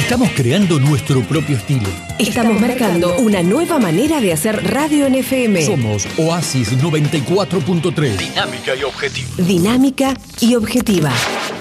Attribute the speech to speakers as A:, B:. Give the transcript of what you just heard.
A: Estamos creando nuestro propio estilo.
B: Estamos marcando una nueva manera de hacer radio en FM.
A: Somos Oasis 94.3. Dinámica y objetiva.
B: Dinámica y objetiva.